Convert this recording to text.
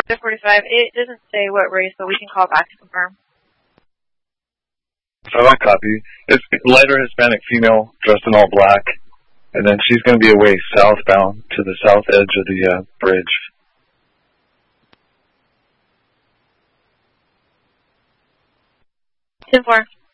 5:45. It doesn't say what race, but we can call back to confirm. So I copy. It's lighter Hispanic female dressed in all black, and then she's going to be away southbound to the south edge of the bridge. 10-4.